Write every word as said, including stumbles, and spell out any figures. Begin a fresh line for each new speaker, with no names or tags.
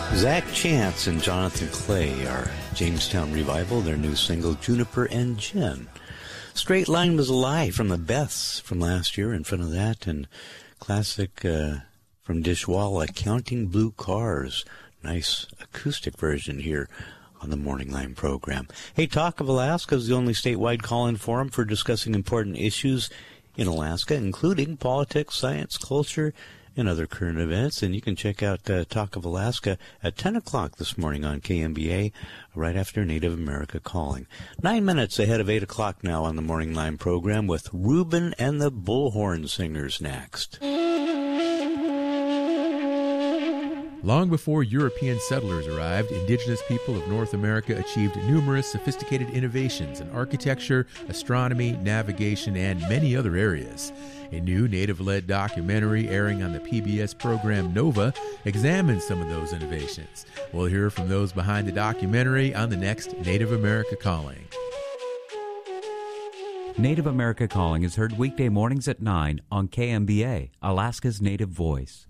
Zach Chance and Jonathan Clay are Jamestown Revival, their new single, Juniper and Gin. Straight Line was Alive from the Beths from last year in front of that, and classic uh, from Dishwalla, Counting Blue Cars. Nice acoustic version here on the Morning Line program. Hey, Talk of Alaska is the only statewide call-in forum for discussing important issues in Alaska, including politics, science, culture, and other current events. And you can check out uh, Talk of Alaska at ten o'clock this morning on K M B A, right after Native America Calling. Nine minutes ahead of eight o'clock now on the Morning Line program with Reuben and the Bullhorn Singers next.
Long before European settlers arrived, indigenous people of North America achieved numerous sophisticated innovations in architecture, astronomy, navigation, and many other areas. A new Native-led documentary airing on the P B S program Nova examines some of those innovations. We'll hear from those behind the documentary on the next Native America Calling.
Native America Calling is heard weekday mornings at nine on K M B A, Alaska's Native Voice.